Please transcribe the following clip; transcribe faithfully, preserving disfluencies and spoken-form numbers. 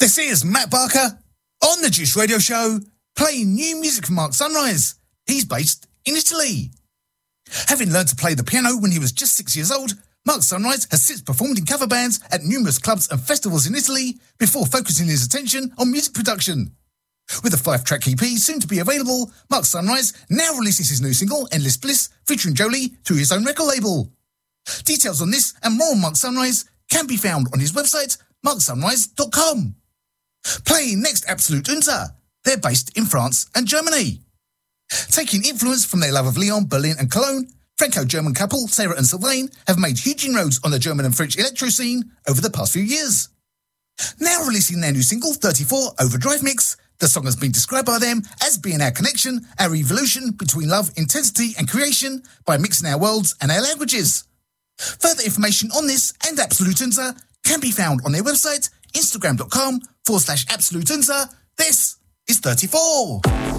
This is Matt Barker on the Juice Radio Show, playing new music from Mark Sunrise. He's based in Italy. Having learned to play the piano when he was just six years old, Mark Sunrise has since performed in cover bands at numerous clubs and festivals in Italy before focusing his attention on music production. With a five-track E P soon to be available, Mark Sunrise now releases his new single, Endless Bliss, featuring Jolie, through his own record label. Details on this and more on Mark Sunrise can be found on his website, mark sunrise dot com. Playing next, Absolute Unter. They're based in France and Germany. Taking influence from their love of Lyon, Berlin and Cologne, Franco-German couple Sarah and Sylvain have made huge inroads on the German and French electro scene over the past few years. Now releasing their new single, thirty-four, Overdrive Mix, the song has been described by them as being our connection, our evolution between love, intensity and creation by mixing our worlds and our languages. Further information on this and Absolute Unter can be found on their website, instagram dot com forward slash Absolute Unter. This is thirty-four.